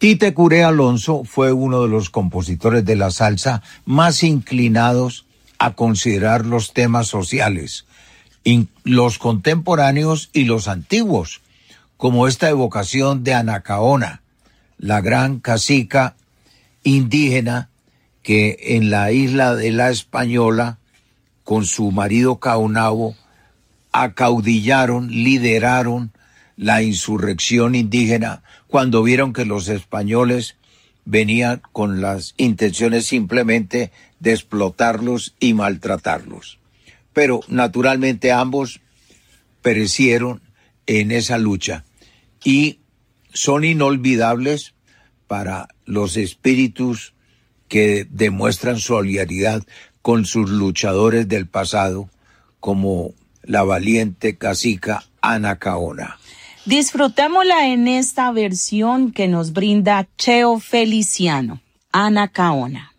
Tite Curé Alonso fue uno de los compositores de la salsa más inclinados a considerar los temas sociales, los contemporáneos y los antiguos, como esta evocación de Anacaona, la gran cacica indígena que en la isla de La Española, con su marido Caonabo, acaudillaron, lideraron la insurrección indígena cuando vieron que los españoles venían con las intenciones simplemente de explotarlos y maltratarlos. Pero naturalmente ambos perecieron en esa lucha y son inolvidables para los espíritus que demuestran solidaridad con sus luchadores del pasado, como la valiente cacica Anacaona. Disfrutémosla en esta versión que nos brinda Cheo Feliciano, Anacaona.